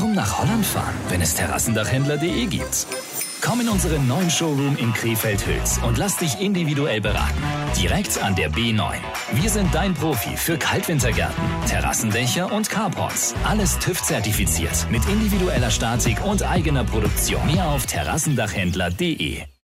Warum nach Holland fahren, wenn es Terrassendachhändler.de gibt? Komm in unseren neuen Showroom in Krefeld-Hüls und lass dich individuell beraten. Direkt an der B9. Wir sind dein Profi für Kaltwintergärten, Terrassendächer und Carports. Alles TÜV-zertifiziert mit individueller Statik und eigener Produktion. Mehr auf Terrassendachhändler.de.